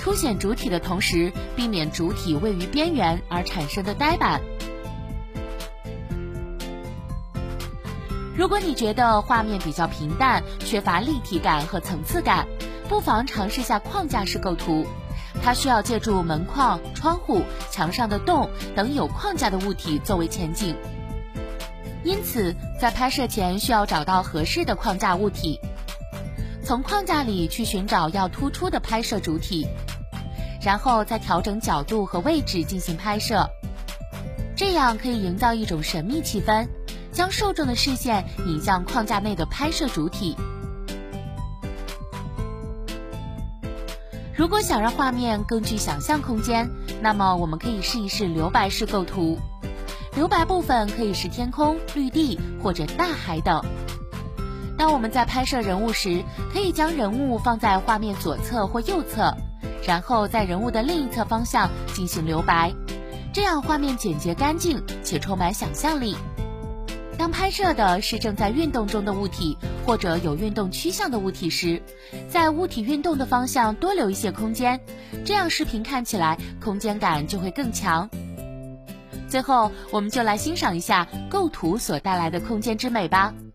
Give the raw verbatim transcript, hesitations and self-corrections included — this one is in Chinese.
凸显主体的同时，避免主体位于边缘而产生的呆板。如果你觉得画面比较平淡，缺乏立体感和层次感，不妨尝试下框架式构图。它需要借助门框、窗户、墙上的洞等有框架的物体作为前景。因此，在拍摄前需要找到合适的框架物体，从框架里去寻找要突出的拍摄主体，然后再调整角度和位置进行拍摄。这样可以营造一种神秘气氛，将受众的视线引向框架内的拍摄主体。如果想让画面更具想象空间，那么我们可以试一试留白式构图。留白部分可以是天空、绿地或者大海等。当我们在拍摄人物时，可以将人物放在画面左侧或右侧，然后在人物的另一侧方向进行留白，这样画面简洁干净且充满想象力。当拍摄的是正在运动中的物体或者有运动趋向的物体时，在物体运动的方向多留一些空间，这样视频看起来空间感就会更强。最后，我们就来欣赏一下构图所带来的空间之美吧。